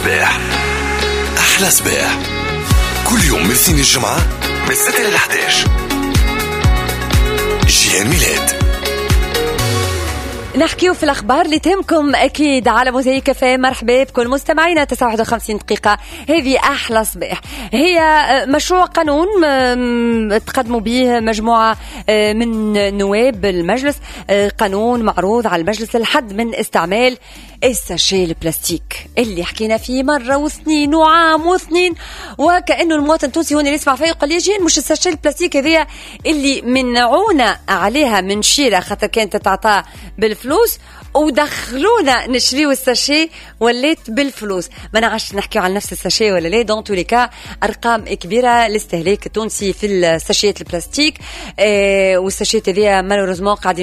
صباح. أحلى صباح كل يوم من الاثنين الجمعة من 6 ل 11. جيان ميلاد. نحكيو في الأخبار اللي تهمكم أكيد على موزايك كافيه. مرحبا بكل مستمعينا. 59 دقيقة. هذه أحلى صباح. هي مشروع قانون تقدموا به مجموعة من نواب المجلس. قانون معروض على المجلس الحد من استعمال الساشي البلاستيك اللي حكينا فيه مرة واثنين وعام واثنين، وكأنه المواطن التونسي هو اللي يسمع فيه يقول لي جين مش الساشي البلاستيك هذه اللي منعونا عليها من شيرة خاطر كانت تتعطى بالفلوس ودخلونا نشريو الساشي وليت بالفلوس. ما نعرفش نحكيو على نفس الساشي ولا لا. دون تو لي كا ارقام كبيره الاستهلاك التونسي في الساشيات البلاستيك، والساشيات هذه مالوريزمون قاعدين